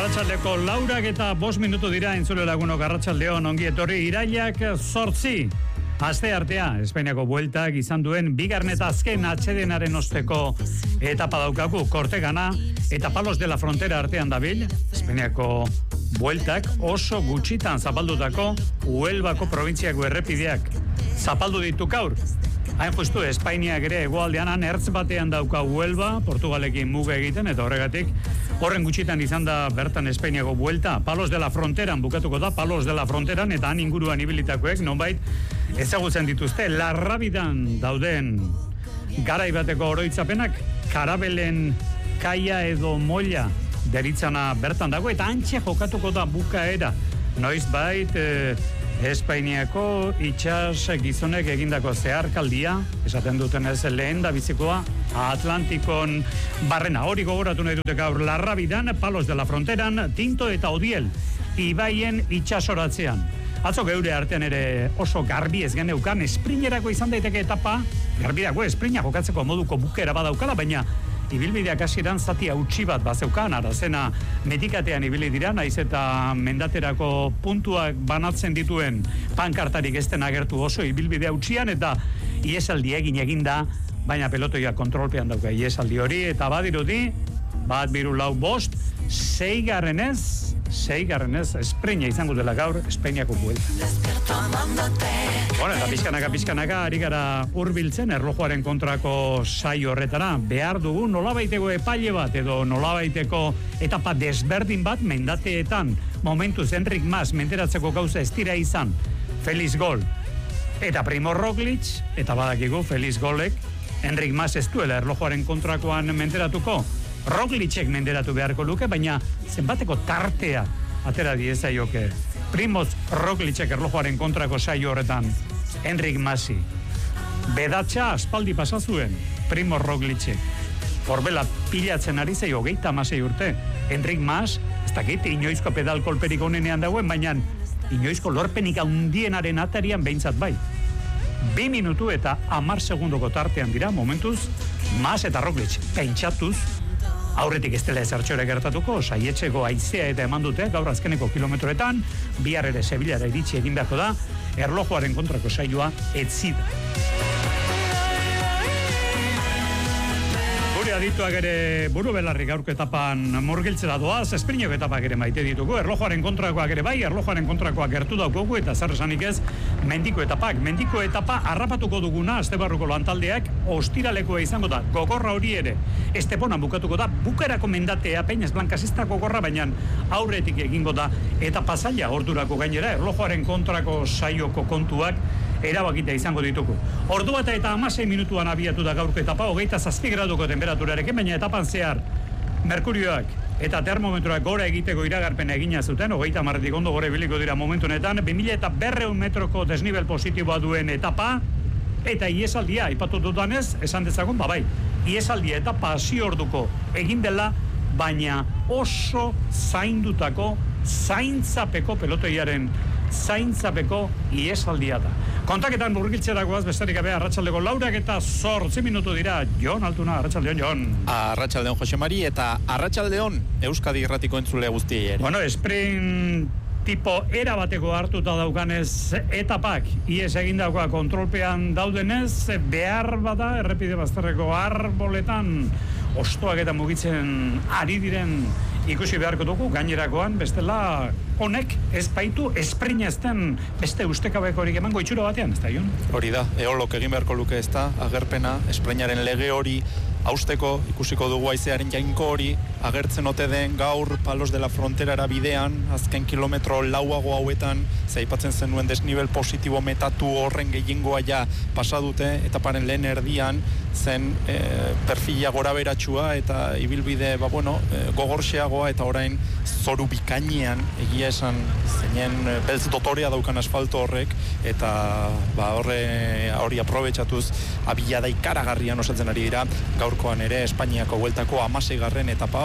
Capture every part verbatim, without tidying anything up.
Arratsaldeko laurak eta bost minutu dira entzule lagunok arratsaldeon ongi etorri irailak zortzi. Aste artea, Espainiako bueltak izan duen bigarren eta azken atsedenaren osteko etapa daukagu Kortegana eta Palos de la Frontera artean dabil. Espainiako bueltak oso gutxitan zapaldutako Huelvako probintziako errepideak zapaldu ditu gaur. Hain justu, Espainiak ere hegoaldean ertz batean dauka Huelva, Portugalekin muga egiten, eta horregatik horren gutxitan izan da bertan Espainiako buelta. Palos de la Fronteran bukatuko da, Palos de la Fronteran, eta han inguruan ibilitakoek, nonbait, ezagutzen dituzte, Larrabidan dauden garai bateko oroitzapenak, Karabelen kaia edo molla deritzana bertan dago, eta antxe jokatuko da bukaera. Noiz bait, eh, Espainiako itxas gizonek egindako zeharkaldia, esaten duten ez lehen da bizikoa, Atlantikon barrena. Hori gogoratu nahi dute gaur Larrabidan, Palos de la Fronteran, Tinto eta Odiel, ibaien itxasoratzean. Atzo geure artean ere oso garbi ez geneukan, esprinerako izan daiteke etapa, garbi dago esprina jokatzeko moduko bukera badaukala, baina ibilbideak hasieran zati hautsi bat bazeukan, arazena medikatean ibili dira, naiz eta mendaterako puntuak banatzen dituen pankartarik ezten agertu oso ibilbide hautsian, eta iesaldi egin eginda, baina pelotoia kontrolpean dauka iesaldi hori, eta badirudi, bat biru lau bost, seigarrenez, seigarrenez, espreina izango dela gaur, Espainiako buelta. Bueno, eta pizkanaka, pizkanaka, ari gara hurbiltzen erlojuaren kontrako saio horretara. Behar dugu nolabaiteko epaile bat, edo nolabaiteko etapa desberdin bat mendateetan. Momentuz, Enric Mas menderatzeko gauza ez dira izan. Feliz Gol. Eta Primo Roglic, eta badakigu Feliz Golek, Enric Mas ez duela erlojuaren kontrakoan menderatuko. Roglicek menderatu beharko luke, baina zenbateko tartea atera diezaioke. Primoz Roglicek erlojuaren kontrako saio horretan, Enric Masi. Bedatxa aspaldi pasazuen, Primo Roglicek. Horbela pilatzen ari zei hogeita amasei urte. Enric Mas, ez dakit, inoizko pedal kolperik onenean dagoen, baina inoizko lorpenik handienaren atarian behintzat bai. Bi minutu eta hamar segundoko tartean dira, momentuz, Mas eta Roglic pentsatuz, aurretik ez dela ezertxore gertatuko, saietxeko aizea eta eman dute, gaur azkeneko kilometroetan, bihar ere Sevillara iritsi egin beharko da, erlojuaren kontrako saioa etzida. Gure adituak ere buru belarri gaurko etapan murgiltzera doaz, espriñoko etapak ere maite ditugu, erlojuaren kontrakoak ere bai, erlojuaren kontrakoak gertu daukogu, eta zer esanik ez, mendiko etapak. Mendiko etapa harrapatuko duguna, Astebarruko lantaldeak, ostiralekoa izango da, gogorra hori ere. Esteponan bukatuko da, bukerako mendatea, Peñas Blancas ez da gogorra, baina aurretik egingo da, eta pasaia ordurako gainera, erlojuaren kontrako saioko kontuak, erabakita izango dituko. Ordu bata eta hamasei minutuan abiatu da gaurko etapa, hogeita zazpi graduko temperaturarekin, baina etapan zehar merkurioak eta termometroak gora egiteko iragarpena egina zuten, hogeita hamarretik ondo gore biliko dira momentu honetan, bi mila eta berrehun metroko desnivel positiboa duen etapa, eta iesaldia, aipatu dudanez, esan dezagun, babai, iesaldia etapa hasi orduko egin dela, baina oso zaindutako, zaintzapeko pelotoiaren zaintzapeko iesaldia da. Kontaketan murgiltzerakoaz besterik gabe arratsaldeko laurak eta zortzi minutu dira. Jon Altuna, arratsaldeon Jon. Arratsaldeon Jose Mari eta arratsaldeon Euskadi Irratiko entzule guztiei ere. Bueno, sprint tipo era bateko hartuta daukanez etapak, ies egindakoa kontrolpean daudenez, behar bada errepide bazterreko arboletan ostoak eta mugitzen ari diren ikusi beharko dugu, gainerakoan bestela honek ez baitu esprinezten beste ustekabeko horik emango itxura batean, ez da, Jon? Hori da, eolok egin beharko luke ez da, agerpena, esprinaren lege hori hausteko, ikusiko dugu haizearen jainko hori, agertzen ote den gaur Palos de la Fronterara bidean, azken kilometro lauago hauetan, zaipatzen zenuen desnivel positibo metatu horren gehiengoa ja pasadute, etaparen lehen erdian, zen e, perfila gora beratxua eta ibilbide, ba bueno, e, gogorxeagoa eta orain zoru bikainean egia esan zeinen e, beltz dotorea daukan asfalto horrek eta ba horre hori aprobetxatuz abilada ikaragarrian osatzen ari dira gaurkoan ere Espainiako bueltako hamaseigarren etapa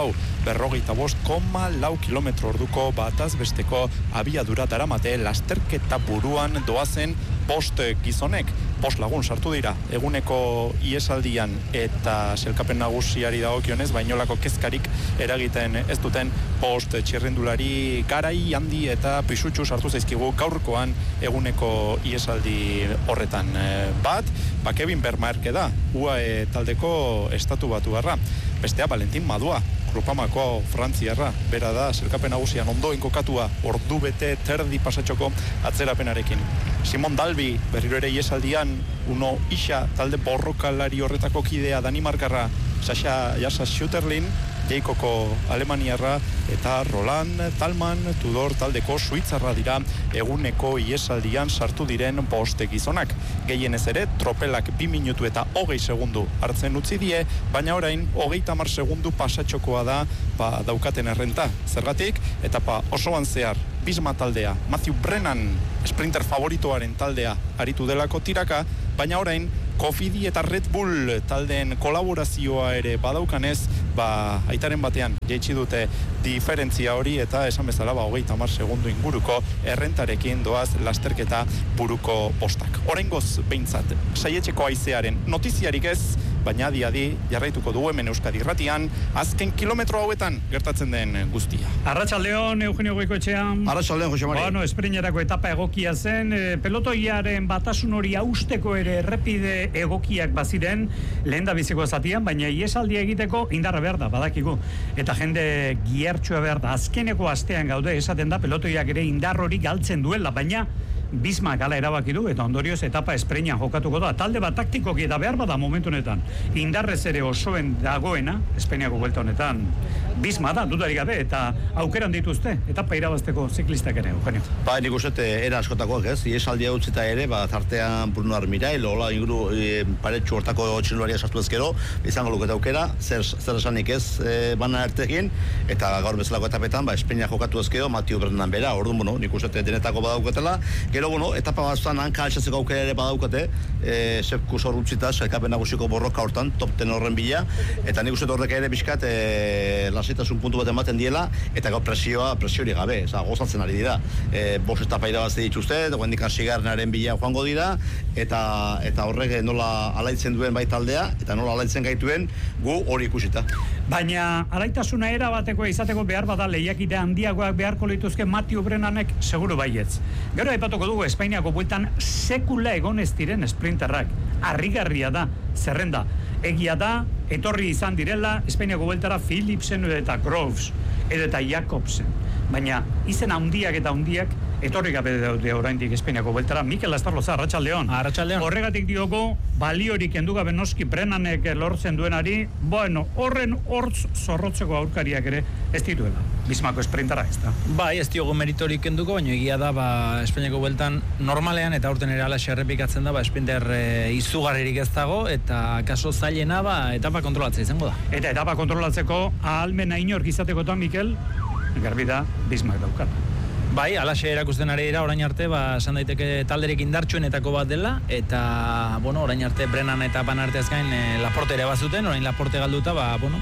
hau, berrogeita bost koma lau kilometro orduko bataz besteko abiadura daramate lasterketa buruan doazen bost gizonek. Bost lagun sartu dira eguneko iesaldian eta selkapen nagusiari dagokionez bainolako kezkarik eragiten ez duten bost txirrindulari garai handi eta pisutsu sartu zaizkigu gaurkoan eguneko iesaldi horretan. Bat, ba Kevin Bermarke da, U A E taldeko estatu batuarra. Bestea Valentin Madua, Grupamako frantziarra, bera da selkapen nagusian ondoen kokatua ordu bete terdi pasatxoko atzerapenarekin. Simon Dalby, berriro ere iesaldian, Uno Isa talde borrokalari horretako kidea Danimarkarra, Sasha Jasa Schutterlin, Jeikoko Alemaniarra eta Roland Talman Tudor taldeko suitzarra dira eguneko iesaldian sartu diren bost gizonak. Gehienez ere, tropelak bi minutu eta hogei segundu hartzen utzi die, baina orain hogeita hamar segundu pasatxokoa da ba, daukaten errenta. Zergatik, etapa osoan zehar Bisma taldea, Matthew Brennan, sprinter favoritoaren taldea aritu delako tiraka, baina orain Cofidi eta Red Bull taldeen kolaborazioa ere badaukanez, ba, aitaren batean jaitsi dute diferentzia hori eta esan bezala ba, hogeita hamar segundu inguruko errentarekin doaz lasterketa buruko postak. Oraingoz behintzat, saietxeko haizearen notiziarik ez, baina adi-adi jarraituko dugu hemen Euskadi Irratian, azken kilometro hauetan gertatzen den guztia. Arratsaldeon, Eugenio Goikoetxea. Arratsaldeon, Jose Mari. Bueno, esprinerako etapa egokia zen, e, pelotoiaren batasun hori hausteko ere errepide egokiak baziren, lehen da biziko zatian, baina iesaldia egiteko indarra behar da, badakigu. Eta jende giertxua behar da, azkeneko astean gaude, esaten da pelotoiak ere indar hori galtzen duela, baina Bisma gala erabaki du eta ondorioz etapa espreina jokatuko da. Talde bat taktikoki eta behar bada momentu honetan. Indarrez ere osoen dagoena, Espainiako buelta honetan, Bisma da, dudarik gabe, eta aukeran dituzte, etapa irabazteko ziklistak ere, Eugenio. Ba, nik uste era askotakoak ez, iesaldia utzita ere, ba, tartean Bruno Armirail, hola inguru e, paretxu hortako txinuaria sartu ezkero, izango luketa aukera, zer, zer esanik ez e, bana ertekin, eta gaur bezalako etapetan, ba, Espainia jokatu ezkero, Matthew Brennan bera, orduan, bueno, nik uste denetako badauketela, gero, bueno, etapa batzuan hanka altxatzeko aukera ere badaukate, e, sepkus hor utzita, selkapen nagusiko borroka hortan, top ten horren bila, eta nik uste horrek ere bizkat, e, lasitasun puntu bat ematen diela, eta gau presioa, presiori gabe, oza, gozatzen ari dira. E, Bos etapa irabazte dituzte, dagoen dikan sigarnaren bila joango dira, eta eta horrek nola alaitzen duen bai taldea, eta nola alaitzen gaituen gu hori ikusita. Baina, alaitasuna era bateko izateko behar bada lehiakite handiagoak beharko lituzke Matthew Brennanek seguru baietz. Gero aipatuko dugu Espainiako bueltan sekula egon ez diren sprinterrak. Harrigarria da, zerrenda. Egia da, etorri izan direla Espainiako bueltara Philipsen eta Groves, edo eta Jakobsen. Baina, izen handiak eta handiak etorri gabe daude oraindik Espainiako bueltara. Mikel Astarloza, Arratsaldeon. Arratsaldeon. Horregatik diogo, baliorik kendu gabe noski Brennanek lortzen duenari, bueno, horren hortz zorrotzeko aurkariak ere ez dituela. Bismako sprintara ez da. Bai, ez diogu meritorik kenduko, baina egia da, ba, Espainiako bueltan normalean eta aurten ere alaxe errepikatzen da, ba, sprinter e, izugarririk ez dago, eta kaso zailena, ba, etapa kontrolatzea izango da. Eta etapa kontrolatzeko ahalmena inork izatekotan, Mikel, garbi da, Bismak daukat. Bai, alaxe erakusten ari dira orain arte, ba, esan daiteke talderik indartsuenetako bat dela, eta, bueno, orain arte Brennan eta Van Aertez gain e, Laporte ere bazuten, orain Laporte galduta, ba, bueno,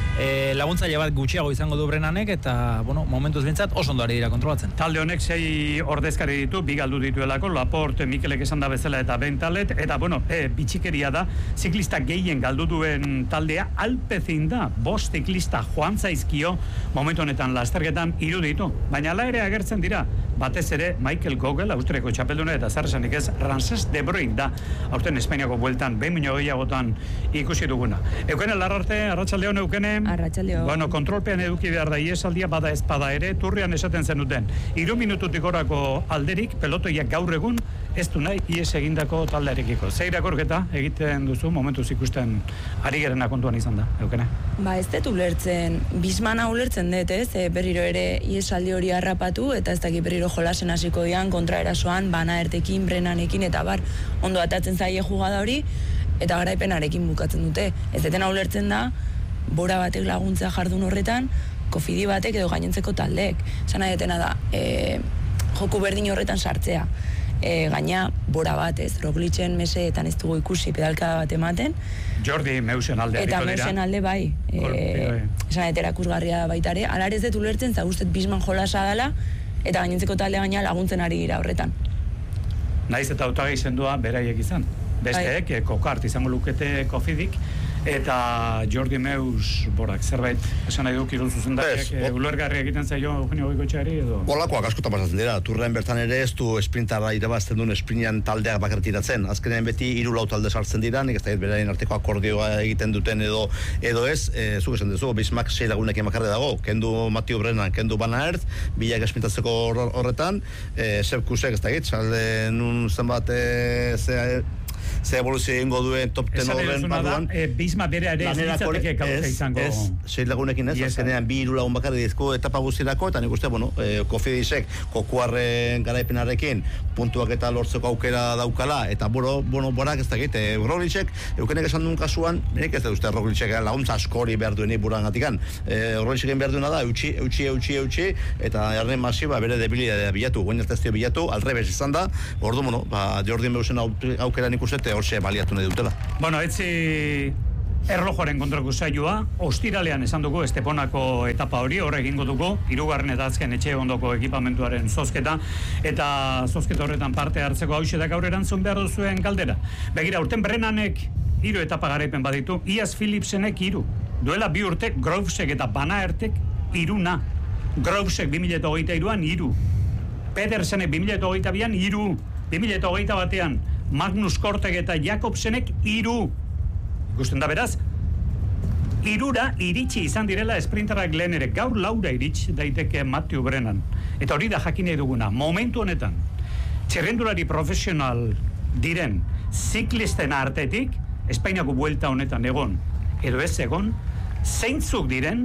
e, laguntzaile bat gutxiago izango du Brennanek, eta, bueno, momentuz bintzat oso ondo ari dira kontrolatzen. Talde honek sei ordezkari ditu, bi galdu dituelako, Laporte, Mikelek esan da bezala eta Bentalet, eta, bueno, e, bitxikeria da, ziklista gehien galdu duen taldea, Alpecin da, bost ziklista joan zaizkio, momentu honetan lasterketan iruditu, baina ala ere agertzen dira, batez ere Michael Gogel, Austriako txapelduna, eta zer esanik ez, Ramses de Bruyne da, aurten Espainiako bueltan, behin baino gehiagotan ikusi duguna. Eukene Larrarte, Arratsaldeon Eukene. Arratsaldeon. Bueno, kontrolpean eduki behar da iesaldia bada ezpada ere, turrian esaten zenuten. Hiru minututik orako alderik, pelotoiak gaur egun, ez du nahi ies egindako taldearekiko. Ze irakorketa egiten duzu, momentuz ikusten ari gerena kontuan izan da, Eukene? Ba, ez dut ulertzen, Bismana ulertzen dut, ez? E, berriro ere iesaldi hori harrapatu, eta ez dakit berriro jolasen hasiko dian, kontraerasoan, Van Aertekin, Brennanekin, eta bar, ondo atatzen zaie jugada hori, eta garaipenarekin bukatzen dute. Ez detena ulertzen da, bora batek laguntza jardun horretan, Cofidi batek edo gainentzeko taldeek. Esan nahi detena da, e, joku berdin horretan sartzea. e, gaina bora bat, ez, Roglicen meseetan ez dugu ikusi pedalka bat ematen. Jordi Meusen alde eta hariko dira. Meusen alde bai, e, esan eta erakusgarria baitare, alare ez dut ulertzen, zagustet Bisman jolasa dela, eta gainentzeko talde gaina laguntzen ari gira horretan. Naiz eta hautagai sendua beraiek izan. Besteek, e, kokart izango lukete Kofidik, eta Jordi Meus borak zerbait esan nahi du kirol zuzendariak e, ulergarri egiten zaio Eugenio Goikoetxeari edo? Olakoak askotan pasatzen dira, turren bertan ere ez du esprintara irabazten duen esprinean taldeak bakartiratzen. Azkenean beti hiru lau talde sartzen dira, nik ez da beraien arteko akordioa egiten duten edo edo ez, e, zuk esan duzu, Bismak sei lagunekin bakarri dago, kendu Matio Brennan, kendu Van Aert, bilak esprintatzeko horretan, e, Sepkusek ez da egit, salde nun zenbat e, ze ze evoluzio egingo duen top ten horren barruan. E, Bisma bere ere ez ditzateke kauze izango. Ez, sei lagunekin ez, azkenean bi hiru lagun bakarri dizko etapa guztirako, eta nik uste, bueno, e, Kofidisek kokuarren garaipenarekin puntuak eta lortzeko aukera daukala, eta boro, bueno, borak ez da egite. E, Roglicek, eukenek esan duen kasuan, nik ez da uste Roglicek laguntza askori behar duenik buran gatikan. E, Rogliceken behar duena da, eutxi, eutxi, eutxi, eutxi, eta jarren masiba bere debilidadea bilatu, guen erteztio bilatu, alrebez izan da, ordu, bueno, ba, Jordi Meusen aukera nik uste, horxe baliatu nahi dutela. Bueno, etzi erlojoaren kontrako saioa, ostiralean esan dugu Esteponako etapa hori, horre egingo dugu, hirugarren eta azken etxe ondoko ekipamentuaren zozketa, eta zozketa horretan parte hartzeko hauxe da gaur erantzun behar duzuen galdera. Begira, urten Brennanek hiru etapa garaipen baditu, Iaz Philipsenek hiru. Duela bi urte, Grovesek eta Van Aertek hiruna. Grovesek bi mila hogeita hiruan hiru. Pedersenek bi mila hogeita bian hiru. bi mila hogeita batean Magnus Kortek eta Jakobsenek hiru. Ikusten da beraz, hirura iritsi izan direla esprinterak lehen ere. Gaur laura iritsi daiteke Matthew Brennan. Eta hori da jakin nahi duguna. Momentu honetan, txirrendulari profesional diren ziklisten artetik, Espainiako buelta honetan egon, edo ez egon, zeintzuk diren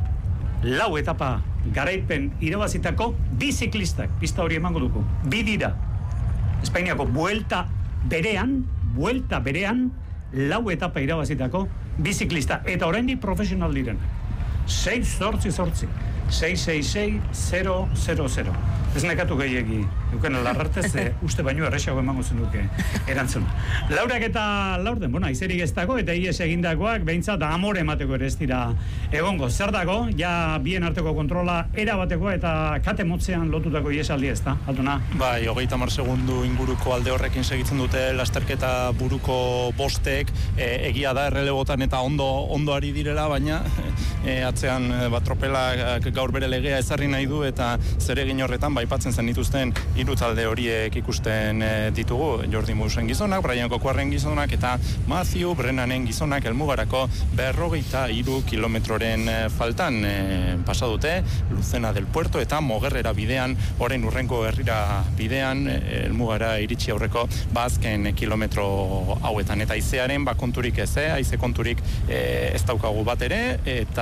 lau etapa garaipen irabazitako bi ziklistak. Pista hori emango dugu. Bi dira. Espainiako buelta berean, buelta berean, lau etapa irabazitako biziklista, eta oraindik profesional diren. sei zortzi zortzi, sei sei sei zero zero zero. Ez nekatu gehiegi, euken alarrartez, e, uste baino errexago emango zenuke erantzun. Laurak eta laurden, bueno, aizerik ez dago, eta ies egindakoak, behintzat amore emateko ere ez dira egongo. Zer dago, ja bien arteko kontrola erabateko eta kate motzean lotutako iesaldi ez da, Altuna? Bai, hogeita hamar segundu inguruko alde horrekin segitzen dute lasterketa buruko bostek, e, egia da errelebotan eta ondo ondo ari direla, baina e, atzean e, bat tropelak gaur bere legea ezarri nahi du, eta zeregin horretan aipatzen zen dituzten hiru talde horiek ikusten e, ditugu. Jordi Meusen gizonak, Brian Kokuarren gizonak eta Matthew Brennanen gizonak helmugarako berrogeita hiru kilometroren e, faltan e, pasa dute Lucena del Puerto eta Mogerrera bidean, orain urrengo herrira bidean e, helmugara iritsi aurreko bazken e, kilometro hauetan, eta haizearen ba konturik ez, eh? haize konturik e, ez daukagu bat ere,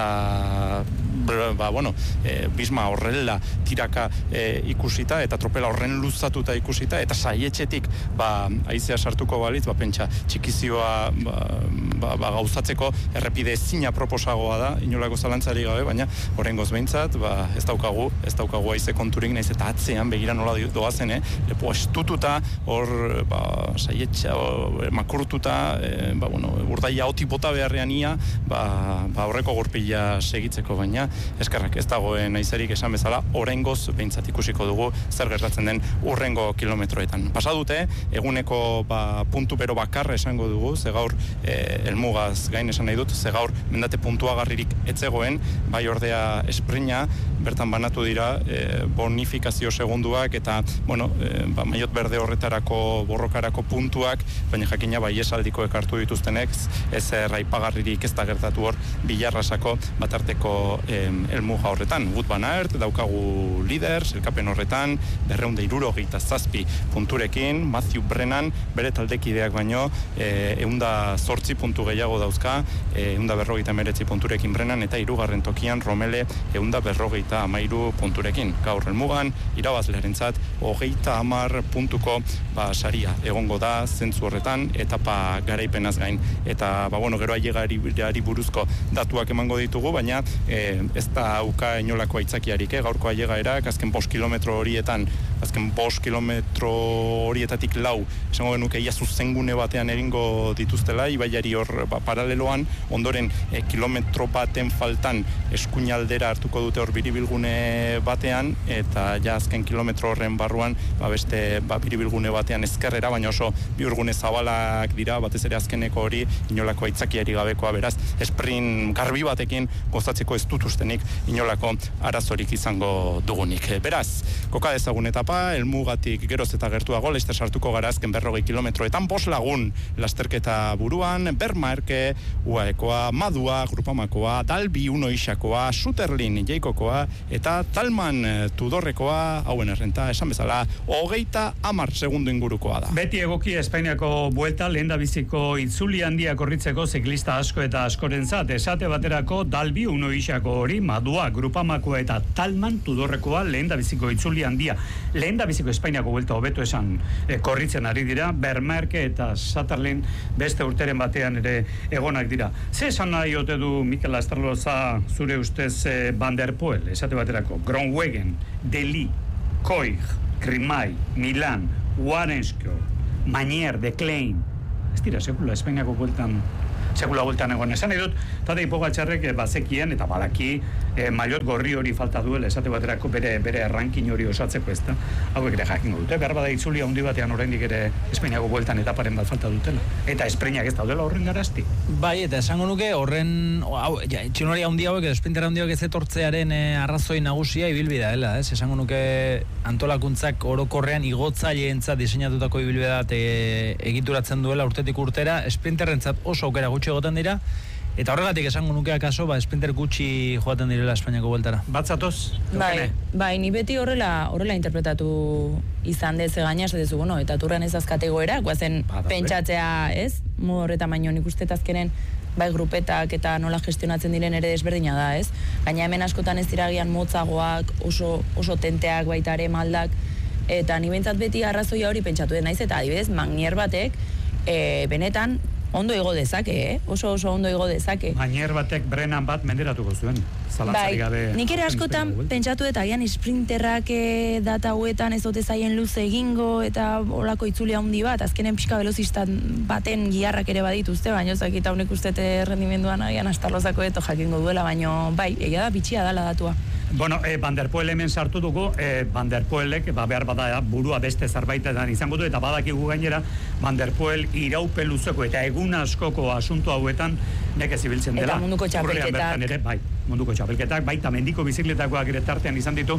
eta ba, bueno, e, Bisma horrela tiraka e, ikusita eta tropela horren luzatuta ikusita, eta saietxetik ba, haizea sartuko balitz, ba, pentsa txikizioa ba, ba, ba, gauzatzeko errepide ezina proposagoa da, inolako zalantzari gabe, baina horrengoz behintzat, ba, ez daukagu, ez daukagu haize konturik, naiz eta atzean begira nola doazen, eh? lepo estututa, hor ba, saietxa makurtuta, e, ba, bueno, urdaia otipota beharrean ia, ba, ba, horreko gurpila segitzeko, baina eskerrak ez dagoen aizerik esan bezala, oraingoz behintzat ikusiko dugu zer gertatzen den urrengo kilometroetan. Pasa dute, eguneko ba, puntu bero bakarra esango dugu, ze gaur e, elmugaz gain esan nahi dut, ze gaur mendate puntuagarririk etzegoen, bai ordea esprina, bertan banatu dira e, bonifikazio segunduak eta, bueno, e, ba, maiot berde horretarako borrokarako puntuak, baina jakina bai esaldiko ekartu dituztenek, ez erraipagarririk ez da gertatu hor bilarrasako batarteko e, elmuga horretan. Wout van Aert daukagu lider, elkapen horretan, berreun da hirurogeita zazpi punturekin, Matthew Brennan bere taldekideak baino, e, eunda zortzi puntu gehiago dauzka, e, eunda berrogeita meretzi punturekin Brennan, eta hirugarren tokian Romele eunda berrogeita amairu punturekin. Gaur elmugan, irabazlearentzat, hogeita hamar puntuko ba, saria egongo da zentzu horretan, etapa garaipenaz gain. Eta, ba, bueno, gero ailegari buruzko datuak emango ditugu, baina e, ez da uka inolako aitzakiarik, eh? Gaurko ailegaerak, azken bost kilometro horietan, azken bost kilometro horietatik lau, esango genuke ia zuzengune batean egingo dituztela, ibaiari hor ba, paraleloan, ondoren eh, kilometro baten faltan eskuinaldera hartuko dute hor biribilgune batean, eta ja azken kilometro horren barruan, ba, beste ba, biribilgune batean ezkerrera, baina oso bihurgune zabalak dira, batez ere azkeneko hori inolako aitzakiari gabekoa, beraz, sprint garbi batekin gozatzeko ez dutuztenik inolako arazorik izango dugunik. Beraz, koka dezagun etapa, elmugatik geroz eta gertuago, laster sartuko gara azken berrogei kilometroetan, bost lagun lasterketa buruan, Bermarke, Uaekoa, Madua, Grupamakoa, Dalbi Unoixakoa, Suterlin Jeikokoa, eta Talman Tudorrekoa, hauen errenta, esan bezala, hogeita hamar segundu ingurukoa da. Beti egoki Espainiako buelta lehendabiziko itzuli handia korritzeko ziklista asko eta askorentzat, esate baterako Dalbi Unoixako hori, Madua, Grupamakoa eta Talman Tudorrekoa lehendabiziko itzuli handia. Lehendabiziko Espainiako buelta hobeto esan e, korritzen ari dira, Bermarke eta Suterlin beste urteren batean ere egonak dira. Ze esan nahi ote du Mikel Astroloza zure ustez e, Van der Poel, esate baterako, Groenewegen, Deli, Koig, Grimay, Milan, Warensko, Manier, De Klein, ez dira, sekula Espainiako bueltan sekula bueltan egon. Esan nahi dut, Tadej Pogačarrek e, bazekien eta balaki e, maillot gorri hori falta duela, esate baterako bere bere ranking hori osatzeko, ezta. Hauek ere jakingo dute, behar bada itzuli handi batean oraindik ere Espainiako bueltan etaparen bat falta dutela. Eta esprinak ez daudela horren garazti. Bai, eta esango nuke horren, hau, ja, txinori handi hauek edo sprinter handi hauek ez etortzearen e, arrazoi nagusia ibilbidea dela, ez? Esango nuke antolakuntzak orokorrean igotzaileentzat diseinatutako ibilbidea e, egituratzen duela urtetik urtera, sprinterrentzat oso aukera gutxi egoten dira, eta horregatik esango nuke akaso, ba, sprinter gutxi joaten direla Espainiako bueltara. Batzatoz? Bai, bai, ni beti horrela horrela interpretatu izan dez gaina ez dezu, bueno, eta turran ez azkategoera, guazen pentsatzea, ez? Mo horretan baino nik uste azkenen bai grupetak eta nola gestionatzen diren ere desberdina da, ez? Gaina hemen askotan ez diragian motzagoak, oso, oso tenteak baita ere maldak, eta ni behintzat beti arrazoia hori pentsatu den naiz, eta adibidez, Magnier batek, e, benetan, ondo igo dezake, eh? Oso oso ondo igo dezake. Magnier batek Brennan bat menderatuko zuen. Bai, nik ere askotan pentsatu eta agian sprinterrak e, data hauetan ez dote zaien luze egingo eta olako itzuli handi bat, azkenen pixka velozistan baten giharrak ere badituzte, baina zakita honek ustete rendimenduan agian Astarlozako eto jakingo duela, baina bai, egia da bitxia dala datua. Bueno, eh, Van der Poel hemen sartu dugu, eh, Van der Poelek, ba, behar bada burua beste zerbaitetan izango du, eta badakigu gainera, Van der Poel iraupe luzeko eta egun askoko asunto hauetan nekez ibiltzen dela. Eta munduko txapelketak. Ere, bai, munduko txapelketak, baita mendiko bizikletakoak ere tartean izan ditu,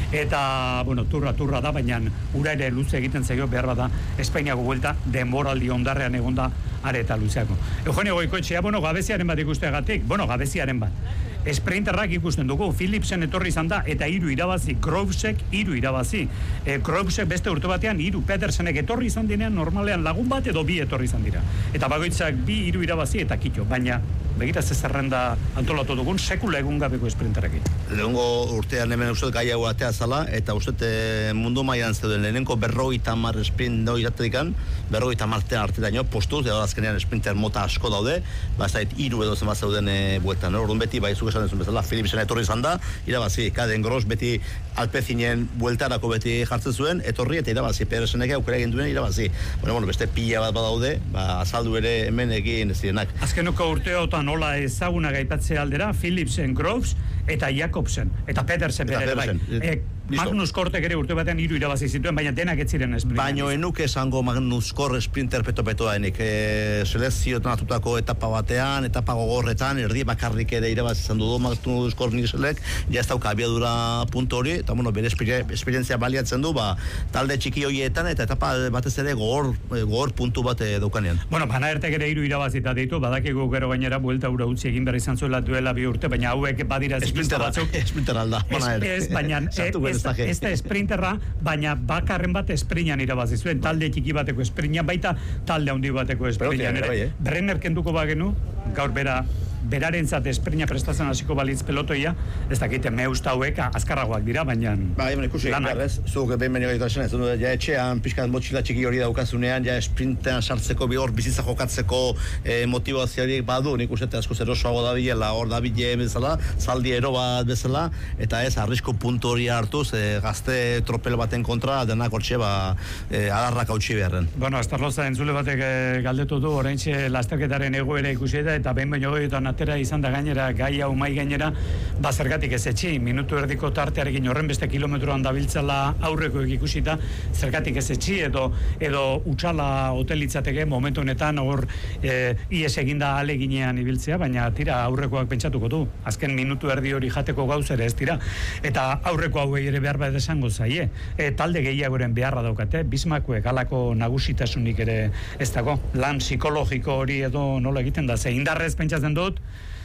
eta, bueno, turra, turra da, baina ura ere luze egiten zaio behar bada Espainiako buelta denboraldi ondarrean egonda areta luzeako. Eugenio Goikoetxea, bueno, gabeziaren bat ikusteagatik, bueno, gabeziaren bat. Sprinterrak ikusten dugu, Philipsen etorri izan da, eta hiru irabazi, Grovesek hiru irabazi. E, Grovesek beste urte batean hiru, Petersenek etorri izan denean normalean lagun bat edo bi etorri izan dira. Eta bagoitzak bi hiru irabazi eta kito, baina begira ze zerrenda antolatu dugun sekula egun gabeko sprinterrekin. Lehenengo urtean hemen uste gai hau atea zala, eta uste mundu mailan zeuden lehenengo berrogeita hamar sprint doi iraterikan, berrogeita hamartean artetaino postuz, edo azkenean sprinter mota asko daude, bazait hiru edo zenbat zeuden e, bueltan. Orduan beti, bai, zuk esan dezun bezala, Philipsen etorri izan da, irabazi, Caden Gross beti Alpecinen bueltarako beti jartzen zuen, etorri eta irabazi, Pedersenek aukera egin duen irabazi. Bueno, bueno, beste pila bat badaude, ba, azaldu ere hemen egin ez direnak. Azkenoko urteotan nola ezaguna gaipatzea aldera, Philipsen, Groves eta Jacobsen, eta Pedersen bere bai. E, Magnus Kortek ere urte batean hiru irabazi zituen, baina denak ez ziren sprint. Baino enuke esango Magnus Kor sprinter peto-petoa enik. E, selezioetan atutako etapa batean, etapa gogorretan, erdi bakarrik ere irabazi izan du Magnus Kor niselek, ja ez dauka abiadura puntu hori, eta bueno, bere esperientzia baliatzen du, ba, talde txiki horietan, eta etapa batez ere gogor, gogor puntu bat daukanean. Bueno, Van Aertek ere hiru irabazita ditu, badakigu gero gainera buelta ura utzi egin behar izan zuela duela bi urte, baina hauek badira ziklista batzuk. Sprinter alda, Van Aertek. Ez, baina, ez da sprinterra, baina bakarren bat esprinan irabazi zuen, talde txiki bateko esprinan, baita talde handi bateko esprinan ere. Brenner kenduko bagenu, gaur bera berarentzat esprina prestatzen hasiko balitz pelotoia, ez dakite meusta hauek azkarragoak dira, baina ba, hemen ikusi, ez, zuk behin behin egiten zen, ez du, ja etxean, pixkat motxila txiki hori daukazunean, ja esprintean sartzeko, bi hor bizitza jokatzeko eh, motivazio horiek badu, nik uste asko zerosoago dabilela, hor dabile bezala, zaldi ero bat bezala, eta ez, arrisku puntu hori hartuz, eh, gazte tropel baten kontra, denak hortxe, ba, eh, adarrak hautsi beharren. Bueno, Astarloza entzule batek eh, galdetu du, oraintxe lasterketaren egoera ikusi da, eta behin baino goietan atera izan da gainera, gai hau mai gainera, ba zergatik ez etxi, minutu erdiko tartearekin horren beste kilometroan dabiltzala aurrekoek ikusita, zergatik ez etxi, edo, edo utxala hotelitzateke momentu honetan hor e, ies eginda aleginean ibiltzea, baina tira aurrekoak pentsatuko du, azken minutu erdi hori jateko gauz ere ez dira, eta aurreko hauei ere behar bat esango zaie, e, talde gehiagoren beharra daukate, Bismakuek halako nagusitasunik ere ez dago, lan psikologiko hori edo nola egiten da, ze indarrez pentsatzen dut,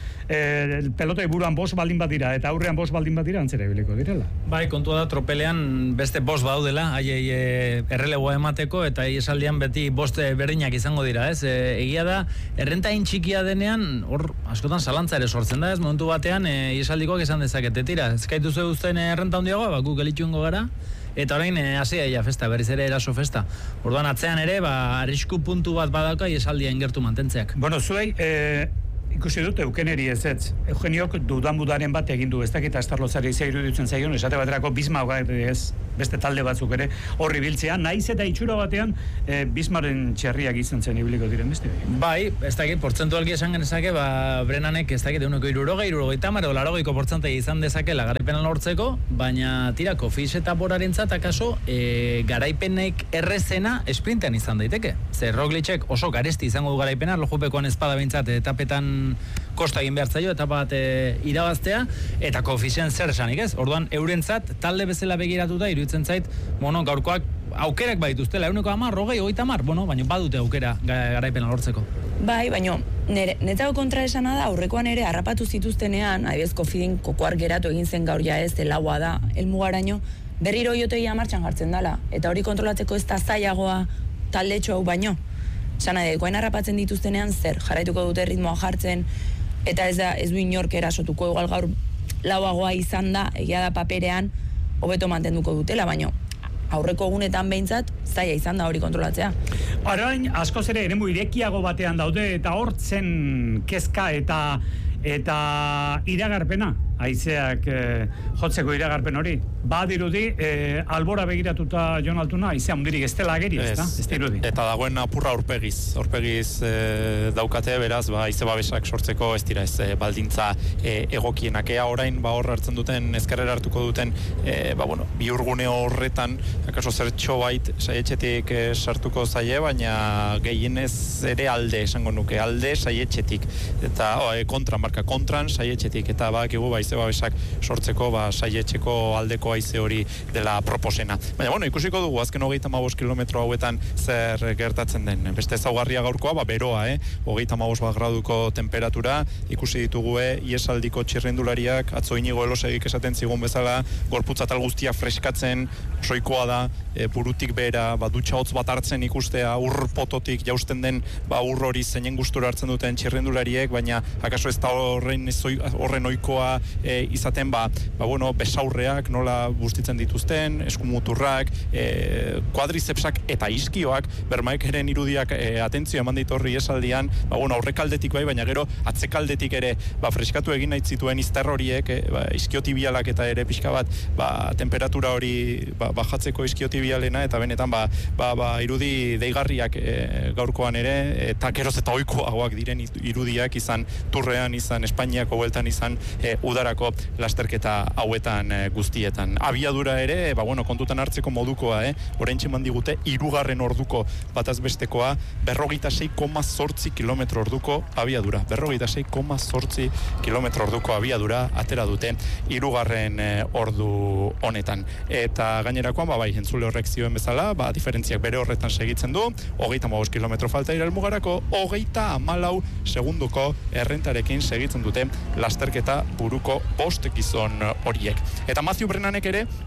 e, pelotoi buruan bost baldin badira eta aurrean bost baldin badira antzera ibiliko direla. Bai, kontua da tropelean beste bost badaudela, haiei e, errelegoa emateko eta esaldian beti bost berdinak izango dira, ez? E, egia da, errentain txikia denean, hor askotan zalantza ere sortzen da, ez? Momentu batean e, esaldikoak esan dezakete, tira, ezkaitu zeuzten errenta handiagoa, ba, guk elitxuengo gara, eta orain hasia e, festa, berriz ere eraso festa. Orduan atzean ere, ba, arrisku puntu bat badauka esaldia ingertu mantentzeak. Bueno, zuei, e, ikusi dut eukeneri ez ez. Eugeniok dudan-budaren bat egin du, ez dakit Astarlozari izia iruditzen zaion, esate baterako Bisma ez, beste talde batzuk ere, horri biltzea, naiz eta itxura batean e, Bismaren txerriak izan zen ibiliko diren beste. Bai, ez dakit, portzentualki esan genezake, ba, Brennanek ez dakit, eguneko irurogei, irurogei tamar, edo larogeiko portzentei izan dezakela garaipenan lortzeko, baina tirako Fis eta Borarentzat akaso e, garaipenek errezena esprintean izan daiteke. Zer Roglicek oso garesti izango du garaipena, lojupekoan espada behintzat etapetan kosta egin behar zaio, etapa bat e, irabaztea, eta koefizien zer esanik ez. Orduan, eurentzat, talde bezala begiratuta, iruditzen zait, bueno, gaurkoak aukerak badituztela, eguneko amar, rogei, hogeita amar, bueno, baina badute aukera garaipena lortzeko. Bai, baina netako kontra esana da, aurrekoan ere harrapatu zituztenean, adibidez Kofidin kokoar geratu egin zen gaur ja ez, elaua da, helmugaraino, berriro iotegia martxan jartzen dala, eta hori kontrolatzeko ez da zailagoa taldetxo hau baino. Sana de, koen harrapatzen dituztenean zer, jarraituko dute ritmoa jartzen, eta ez da, ez du inork erasotuko, igual gaur lauagoa izan da, egia da paperean, hobeto mantenduko dutela, baino aurreko egunetan behintzat, zaila izan da hori kontrolatzea. Orain, askoz ere, eremu irekiago batean daude, eta hortzen kezka eta eta iragarpena, haizeak eh, jotzeko iragarpen hori. Badirudi, eh, albora begiratuta Jon Altuna, haizea hundirik ez dela ageri, ez da? Ez dirudi. Eta dagoen apurra aurpegiz. Aurpegiz eh, daukate, beraz, ba, haize babesak sortzeko ez dira ez eh, baldintza eh, egokienak. Ea orain, ba, hor hartzen duten, ezkerrera hartuko duten, eh, ba, bueno, biurgune horretan, akaso zertxo bait, saietxetik eh, sartuko zaie, baina gehienez ere alde, esango nuke, alde saietxetik. Eta oh, eh, kontran, barka, kontran saietxetik. Eta bakigu, ba, haize babesak sortzeko, ba, saietxeko aldeko haize hori dela proposena. Baina, bueno, ikusiko dugu, azken hogeita hamabost kilometro hauetan zer gertatzen den. Beste ezaugarria gaurkoa, ba, beroa, eh? hogeita hamabost bat graduko temperatura, ikusi ditugu, eh? iesaldiko txirrindulariak, atzo Inigo Elosegik esaten zigun bezala, gorputzatal guztia freskatzen, soikoa da, e, burutik bera, ba, dutxa hotz bat hartzen ikustea, ur pototik jausten den, ba, ur hori zeinen gustura hartzen duten txirrindulariek, baina akaso ez da horren, horren oikoa e, izaten, ba, ba, bueno, besaurreak, nola bustitzen dituzten, eskumuturrak, e, kuadrizepsak eta iskioak, bermaek eren irudiak e, atentzio eman ditorri esaldian, ba, bueno, aurrekaldetik bai, baina gero atzekaldetik ere, ba, freskatu egin nahi zituen izter horiek, e, ba, iskiotibialak eta ere pixka bat, ba, temperatura hori ba, bajatzeko iskiotibialena, eta benetan, ba, ba, ba, irudi deigarriak e, gaurkoan ere, eta geroz eta ohikoagoak diren irudiak izan Turrean, izan Espainiako bueltan, izan e, udarako lasterketa hauetan e, guztietan. Abiadura ere, ba, bueno, kontutan hartzeko modukoa, eh? Oraintxe eman digute, hirugarren orduko bataz bestekoa, berrogeita sei koma zortzi kilometro orduko abiadura. Berrogeita sei koma zortzi kilometro orduko abiadura atera dute hirugarren e, ordu honetan. Eta gainerakoan, ba, bai, entzule horrek zioen bezala, ba, diferentziak bere horretan segitzen du, hogeita hamabost kilometro falta ira helmugarako, hogeita hamalau segunduko errentarekin segitzen dute lasterketa buruko bost gizon horiek. Eta Matthew Brennanek ere,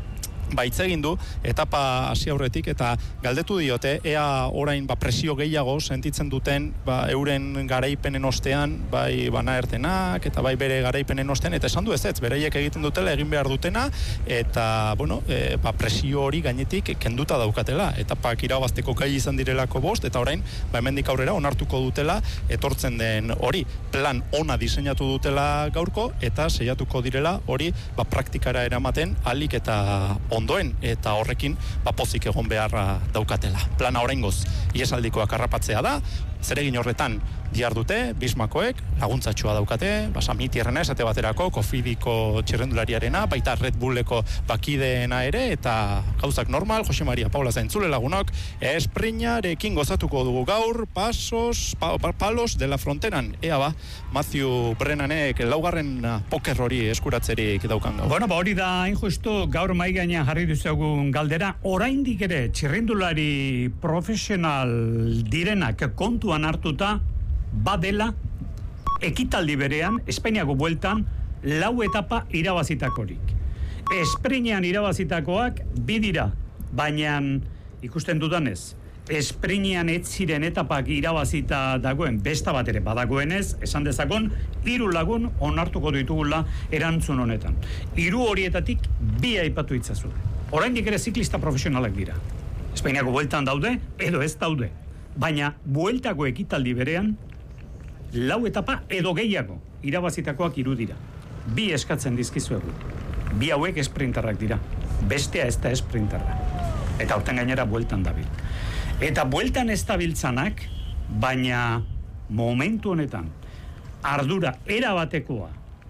baitz egin du etapa hasi aurretik eta galdetu diote ea orain ba, presio gehiago sentitzen duten ba, euren garaipenen ostean bai Banaertenak eta bai bere garaipenen ostean eta esan du ez ez bereiek egiten dutela egin behar dutena eta bueno e, ba, presio hori gainetik kenduta daukatela etapak irabazteko gai izan direlako bost eta orain ba, hemendik aurrera onartuko dutela etortzen den hori plan ona diseinatu dutela gaurko eta saiatuko direla hori ba, praktikara eramaten alik eta ondoen eta horrekin ba, pozik egon beharra daukatela. Plana oraingoz iesaldikoak harrapatzea da, zeregin horretan diar dute, Bismakoek, laguntzatxoa daukate, ba, Samitierrena esate baterako, Kofidiko txirrendulariarena, baita Red Bulleko bakideena ere, eta gauzak normal, Jose Maria Paula Zaintzule lagunok, esprinarekin gozatuko dugu gaur, pasos, pa, pa, palos de la fronteran, ea ba, Matthew Brennanek laugarren poker hori eskuratzerik daukan gaur. Bueno, ba hori da, hain justu, gaur mai gainean jarri duzugun galdera, oraindik ere txirrendulari profesional direnak kontuan hartuta, badela ekitaldi berean Espainiako bueltan lau etapa irabazitakorik. Esprinean irabazitakoak bi dira, baina ikusten dudanez, esprinean ez ziren etapak irabazita dagoen besta bat ere badagoenez, esan dezakon, hiru lagun onartuko ditugula erantzun honetan. Hiru horietatik bi aipatu itzazu. Oraindik ere ziklista profesionalak dira. Espainiako bueltan daude edo ez daude. Baina bueltako ekitaldi berean lau etapa edo gehiago irabazitakoak hiru dira. Bi eskatzen dizkizuegu. Bi hauek esprinterrak dira. Bestea ez da esprinterra. Eta horten gainera bueltan dabil. Eta bueltan ez dabiltzanak, baina momentu honetan ardura erabatekoa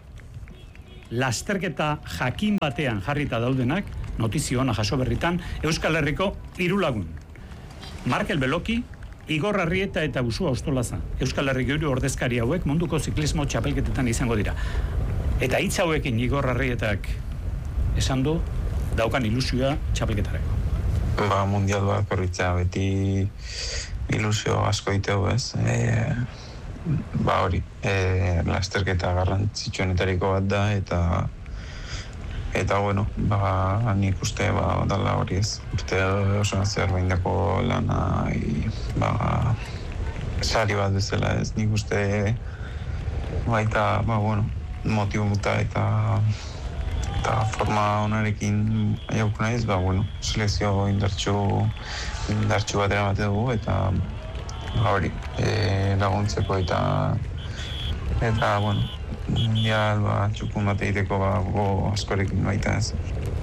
lasterketa jakin batean jarrita daudenak, notizio ona jaso berritan, Euskal Herriko hiru lagun. Markel Beloki, Igor Arrieta eta Usua Ostolaza. Euskal Herriko hiru ordezkari hauek munduko ziklismo txapelketetan izango dira. Eta hitz hauekin Igor Arrietak esan du daukan ilusioa txapelketarako. Ba, mundial bat korritzea beti ilusio asko diteu, ez? E, ba hori, e, lasterketa garrantzitsuenetariko bat da eta Eta, bueno, ba, nik uste, ba, dala hori ez. Urte oso nazer behindako lana, i, ba, sari bat bezala ez. Nik uste, baita, ba, bueno, motibuta eta eta forma honarekin jauko naiz, ba, bueno, selekzio indartxu, indartxu bat eramate dugu, eta, ba, hori, e, laguntzeko eta, eta, bueno, mundial, ba, txukun bat egiteko ba, go askorekin baita ez.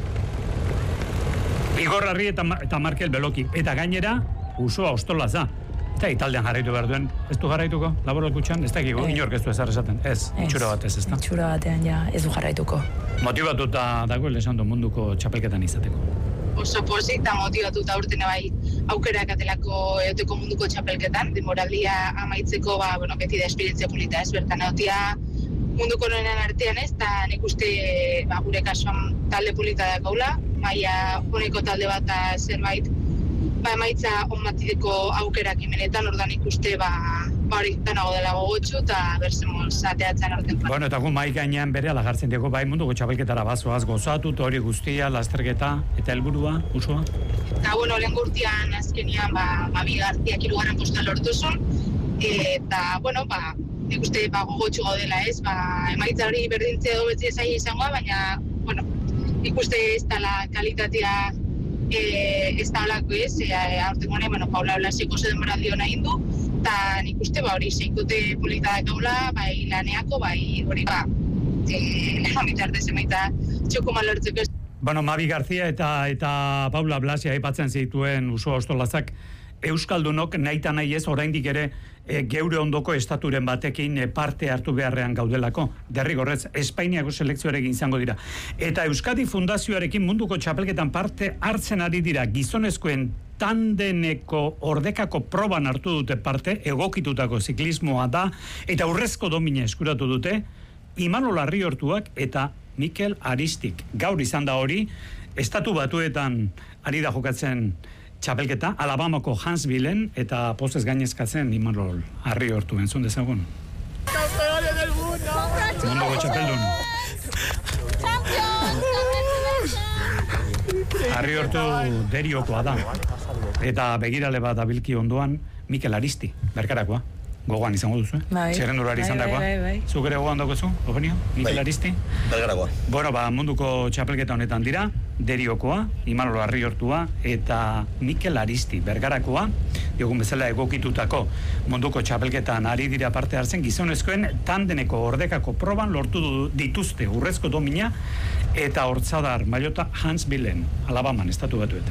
Igor Arrieta eta, eta Markel Beloki. Eta gainera, Usua Ostolaza. Eta italdean jarraitu behar duen. Ez du jarraituko? Laboralkutxan? Ez dakigu, eh. Inork ez du ezar esaten. Ez, itxura batez, ez da? Itxura batean, ja, ez du jarraituko. Motibatuta dago, lesan du munduko txapelketan izateko. Oso pozik eta motibatuta urtene bai aukerak atelako eoteko munduko txapelketan. Demoraldia amaitzeko, ba, bueno, beti da esperientzia polita ez, bertan eotia munduko noenan artean ez, eta nik uste ba, gure kasuan talde polita dakaula, maia honeko talde bat zerbait ba, emaitza onmatideko aukerak imenetan, ordan ikuste ba, ba hori danago dela gogotxu eta berzemoz ateatzen arten. Bueno, eta gu mai gainean bere alagartzen dioko bai munduko txapelketara bazoaz gozatu, hori guztia, lasterketa eta helburua, Usua? Eta, bueno, lehen gurtian azkenian ba, ba bigartiak irugarren postal lortuzun, eta, bueno, ba, nik uste ba, gogotxu gaudela ez, ba, emaitza hori berdintzea dobetzi ezai izangoa, baina, bueno, nik uste ez dala kalitatea e, ez da olako ez, e, aurten gone, bueno, Paula Blasiko zeden baraldio nahi du, eta nik uste ba, hori zeikute polita dakaula, bai laneako, bai hori ba, e, amitartez emaitza txoko malortzeko ez. Bueno, Mabi García eta, eta Paula Blasia aipatzen zituen Usua Ostolazak, Euskaldunok nahita nahi ez oraindik ere e, geure ondoko estaturen batekin e, parte hartu beharrean gaudelako. Derrigorrez, Espainiako selekzioarekin izango dira. Eta Euskadi Fundazioarekin munduko txapelketan parte hartzen ari dira gizonezkoen tandeneko ordekako proban hartu dute parte, egokitutako ziklismoa da, eta urrezko domina eskuratu dute, Imanol Arriortuak eta Mikel Aristik. Gaur izan da hori, estatu batuetan ari da jokatzen txapelketa, Alabamako Huntsvilleen eta pozez gainezkatzen Imanol Arriortu, entzun dezagun. Campeones del mundo! Munduko txapeldun. Arriortu deriokoa da. Eta begirale bat abilki ondoan, Mikel Aristi, berkarakoa. Gogoan izango duzu, eh? Bai. Txerrendulari izan dagoa. Bai, bai, bai. Zuk ere gogoan dagozu, Eugenio? Mikel Bai. Aristi? Bergarakoa. Bueno, ba, munduko txapelketa honetan dira, deriokoa, Imanol Arriortua, eta Mikel Aristi, bergarakoa, diogun bezala egokitutako munduko txapelketan ari dira parte hartzen, gizonezkoen tandeneko ordekako proban lortu du- dituzte urrezko domina, eta hortzadar mailota Hans Billen, Alabaman, estatu batuetan.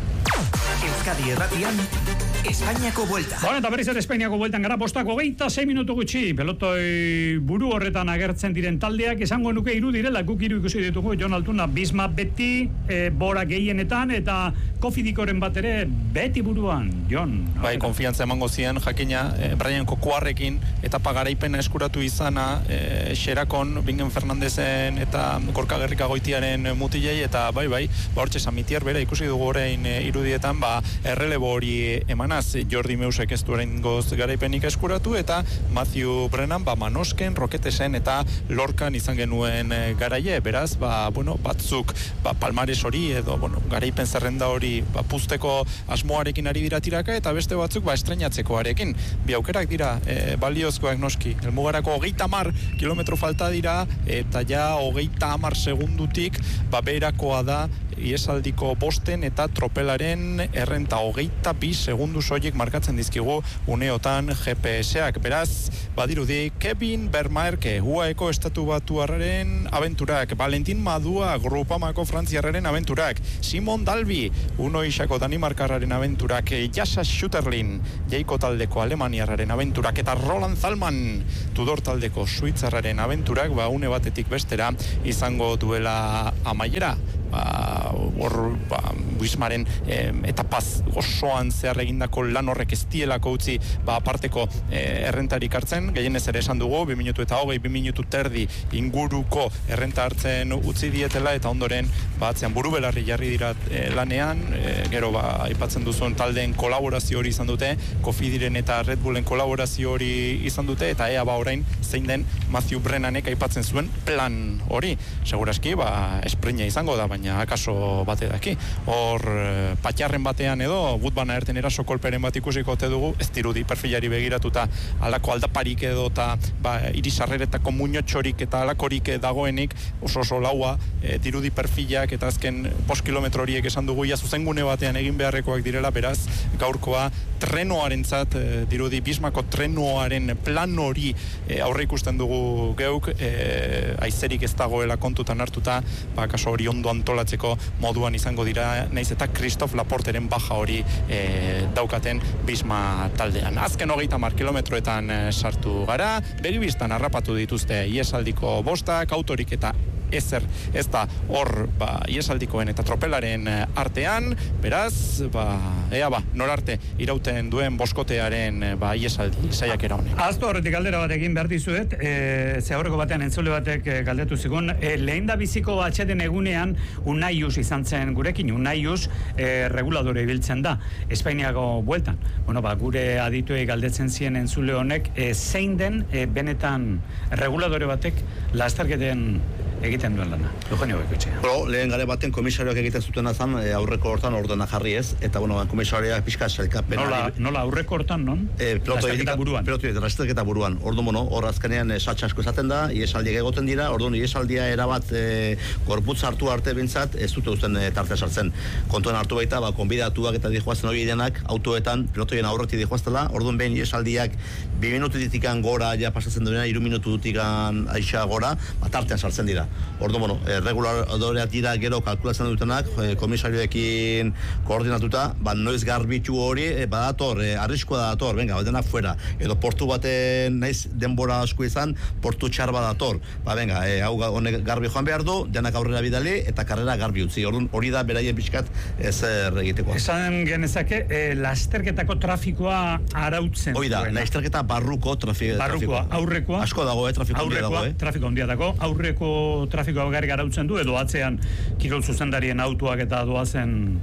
Euskadi Erratian, Espainiako Buelta. Bueno, eta berriz ere Espainiako bueltan gara, bostako geita sei minutu gutxi, pelotoi buru horretan agertzen diren taldeak, esango nuke hiru direla, guk hiru ikusi ditugu, Jon Altuna, Bisma beti, e, bora gehienetan, eta Kofidikoren bat ere beti buruan, Jon. Bai, konfiantza emango zien, jakina, eh, Brian Kokoarrekin etapa garaipena eskuratu izana, eh, Xerakon, Bingen Fernandezen eta Gorka Gerrikagoitiaren mutilei, eta bai, bai, ba hortxe Samitier bera ikusi dugu orain eh, irudietan, ba, errelebo hori emanaz, Jordi Meusek ez du oraingoz garaipenik eskuratu, eta Matthew Brennan, ba, Manosken, Roketesen eta Lorcan izan genuen eh, garaie, beraz, ba, bueno, batzuk, ba, palmares hori, edo, bueno, garaipen zerrenda hori, ba, puzteko asmoarekin ari dira tiraka, eta beste batzuk, ba, estreñatzekoarekin. Bi aukerak dira, e, baliozkoak noski. Elmugarako hogeita hamar kilometro falta dira, eta ja hogeita hamar segundutik, ba, beherakoa da, iesaldiko bosten eta tropelaren errenta hogeita bi segundu soilik markatzen dizkigu uneotan G P S-ak. Beraz, badirudi, Kevin Vermaerke, U A Eko estatu batuarraren abenturak, Valentin Madua, Grupamako frantziarraren abenturak, Simon Dalby, Uno Isako Danimarkarraren abenturak, Jasa Schutterlin, Jaiko taldeko Alemaniarraren abenturak, eta Roland Zalman, Tudor taldeko Suitzarraren abenturak, ba, une batetik bestera izango duela amaiera. Ba, hor, ba, Buismaren eh, etapaz osoan zehar egindako lan horrek ez dielako utzi, ba, aparteko eh, errentarik hartzen, gehienez ere esan dugu, bi minutu eta hogei, bi minutu terdi inguruko errenta hartzen utzi dietela, eta ondoren, ba, atzean buru belarri jarri dira eh, lanean, eh, gero, ba, aipatzen duzuen taldeen kolaborazio hori izan dute, Kofidiren eta Red Bullen kolaborazio hori izan dute, eta ea ba orain zein den Matthew Brennanek aipatzen zuen plan hori. Seguraski, ba, espreina izango da, baina akaso bate daki. Hor, eh, patxarren batean edo, Woodbana erten eraso kolperen bat ikusiko ote dugu, ez dirudi perfilari begiratuta alako aldaparik edo, eta ba, irisarreretako muñotxorik eta alakorik dagoenik, oso oso laua, e, dirudi perfilak eta azken bost kilometro horiek esan dugu, ia zuzengune batean egin beharrekoak direla, beraz, gaurkoa trenoarentzat, e, dirudi Bismako trenoaren plan hori e, aurre ikusten dugu geuk, e, aizerik ez dagoela kontutan hartuta, ba, kaso hori ondo antolatzeko moduan izango dira, naiz eta Christophe Laporteren baja hori e, daukaten Bisma taldean. Azken hogeita hamar kilometroetan e, sartu gara, begibistan harrapatu dituzte iesaldiko bostak, autorik eta ezer ez da hor, ba, iesaldikoen eta tropelaren artean, beraz, ba, ea ba, norarte irauten duen boskotearen, ba, iesaldi saiakera honek. Azto horretik galdera bat egin behar dizuet, e, ze aurreko batean entzule batek e, galdetu zigun, e, lehen da biziko atxeden egunean Unaius izan zen gurekin, Unaius e, reguladore ibiltzen da, Espainiako bueltan. Bueno, ba, gure adituei galdetzen zien entzule honek, e, zein den e, benetan reguladore batek lasterketen egiten duen lana. Eugenio Goikoetxea. Bueno, lehen gare baten komisarioak egiten zutena zan, e, aurreko hortan ordena jarri ez, eta bueno, komisarioak pixka sailkapen. Nola, nola aurreko hortan, non? E, lasterketa buruan. Piloto lasterketa buruan. Ordu, bueno, hor azkenean e, satxa asko izaten da, iesaldiak egoten dira, orduan iesaldia erabat e, gorputz hartu arte bintzat, ez dute uzten e, tartea sartzen. Kontuan hartu baita, ba, konbidatuak eta dijoazten hori denak, autoetan, pilotoien aurretik dijoaztela, orduan behin iesaldiak bi minutu ditikan gora, ja pasatzen duena, iru minutu dutikan aixa gora, ba, tartean sartzen dira. Orduan, bueno, e, reguladoreak dira gero kalkulatzen dutenak, e, komisarioekin koordinatuta, ba, noiz garbitu hori, e, badator, e, arriskoa da dator, venga, denak fuera, edo portu baten naiz denbora asko izan, portu txar badator, ba, venga, e, hau honek garbi joan behar du, denak aurrera bidali, eta karrera garbi utzi, orduan hori da beraien pixkat ezer egiteko. Esan genezake, e, lasterketako trafikoa arautzen. Hoi da, lasterketa barruko trafiko. Barrukoa, aurrekoa. Asko dago, eh, trafiko handia dago, eh. Trafiko handia dago, aurreko trafikoa bakarrik arautzen du, edo atzean kirol zuzendarien autoak eta doazen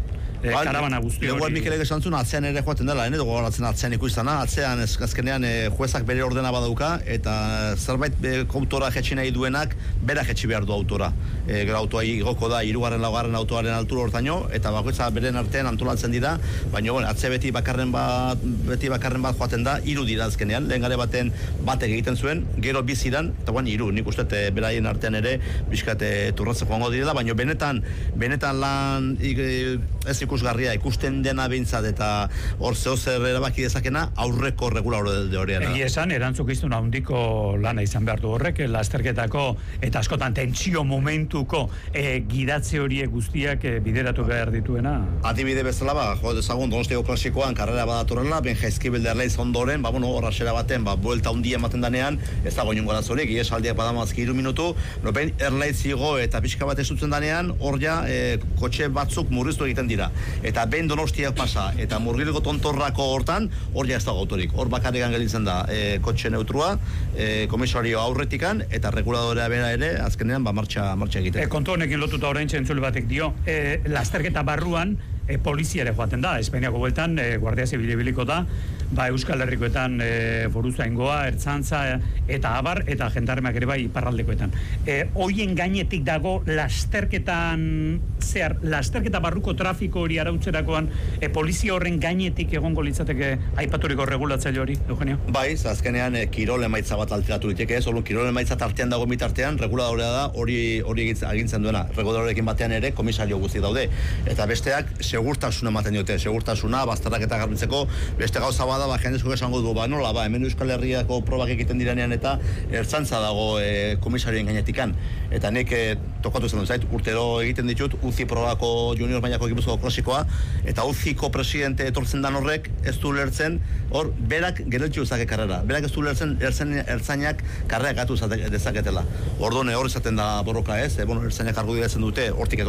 e, karabana guzti hori. Legoan Mikelek esan zuen, atzean ere joaten dela, ene, gogoratzen atzean ikuiztana, atzean ez, azkenean e, juezak bere ordena badauka, eta zerbait e, autora jetxi nahi duenak, bera jetxi behar du autora. E, gero autoa igoko da, hirugarren laugarren autoaren altura hortaino, eta bakoitza beren artean antolatzen dira, baina bueno, atze beti bakarren bat, beti bakarren bat joaten da, hiru dira azkenean, lehen gare baten batek egiten zuen, gero biziran, eta guan hiru, nik uste e, beraien artean ere, bizkat e, turratzen joango direla, baina benetan, benetan lan e, ez ikusgarria, ikusten dena behintzat, eta hor zeo zer erabaki dezakena, aurreko reguladore de horiena. Egi esan, erantzukiztun handiko lana izan behar du horrek, lasterketako eta askotan tentsio momentuko e, gidatze horiek guztiak e, bideratu behar dituena. Adibide bezala, ba, jo, dezagun Donostiako klasikoan karrera badatorrela, ben jaizkibel derleiz ondoren, ba, bueno, hor asera baten, ba, buelta hundia ematen danean, ez dago inungo arazorik, iesaldiak badamazki hiru minutu, no, ben erlaiz igo eta pixka bat esutzen danean, hor ja, e, kotxe batzuk murriztu egiten dira. Eta ben Donostiak pasa, eta murgileko tontorrako hortan, hor ja ez dago autorik. Hor bakarrikan gelitzen da, e, kotxe neutrua, e, komisario aurretikan, eta reguladorea bera ere, azkenean, ba, martxa, martxa egiten. E, kontu honekin lotuta orain txentzule batek dio, e, lasterketa barruan, e, polizia ere joaten da, Espainiako bueltan, e, Guardia Zibili biliko da, ba, Euskal Herrikoetan e, foruzaingoa, ertzantza, e, eta abar, eta jendarmeak ere bai iparraldekoetan. E, hoien gainetik dago lasterketan, zehar, lasterketa barruko trafiko hori arautzerakoan, e, polizia horren gainetik egongo litzateke aipaturiko regulatzaile hori, Eugenio? Bai, azkenean e, kirol emaitza bat alteratu liteke, ez, orduan kirol emaitza tartean dago bitartean, reguladorea da hori hori agintzen duena. Reguladorekin batean ere komisario guzti daude. Eta besteak segurtasuna ematen diote, segurtasuna, bazterrak eta garbitzeko, beste gauza bada, ba, jendezko esango du, ba, nola, ba, hemen Euskal Herriako probak egiten diranean eta ertzantza dago e, komisarioen gainetikan. Eta nik e, tokatu zen dut, zait, urtero egiten ditut, U C I probako junior mailako Gipuzkoako klasikoa, eta U C I-ko presidente etortzen dan horrek, ez du lertzen, hor, berak gereltxu dezake karrera, berak ez du lertzen ertzen, ertzainak karrera gatu dezaketela. Orduan, hor izaten da borroka ez, e, bueno, ertzainak argudiatzen dute, hortik